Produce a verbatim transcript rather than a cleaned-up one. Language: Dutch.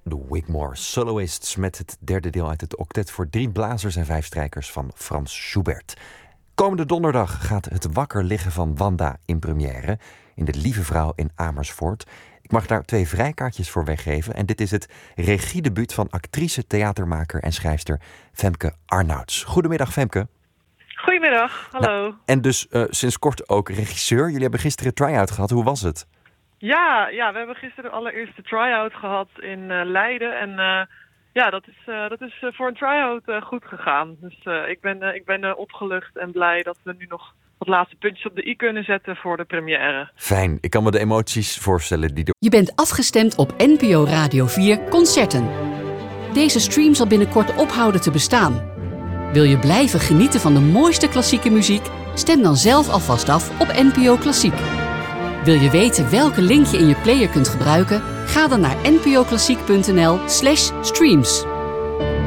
de Wigmore Soloists met het derde deel uit het octet voor drie blazers en vijf strijkers van Frans Schubert. Komende donderdag gaat Het wakker liggen van Wanda in première in de Lieve Vrouw in Amersfoort. Ik mag daar twee vrijkaartjes voor weggeven en dit is het regiedebuut van actrice, theatermaker en schrijfster Femke Arnouds. Goedemiddag Femke. Goedemiddag, hallo. Nou, en dus uh, sinds kort ook regisseur. Jullie hebben gisteren een try-out gehad. Hoe was het? Ja, ja, we hebben gisteren de allereerste try-out gehad in uh, Leiden. En uh, ja, dat is, uh, dat is uh, voor een try-out uh, goed gegaan. Dus uh, ik ben, uh, ik ben uh, opgelucht en blij dat we nu nog wat laatste puntjes op de i kunnen zetten voor de première. Fijn, ik kan me de emoties voorstellen die er... Je bent afgestemd op N P O Radio vier Concerten. Deze stream zal binnenkort ophouden te bestaan. Wil je blijven genieten van de mooiste klassieke muziek? Stem dan zelf alvast af op N P O Klassiek. Wil je weten welke link je in je player kunt gebruiken? Ga dan naar npoklassiek punt n l slash streams.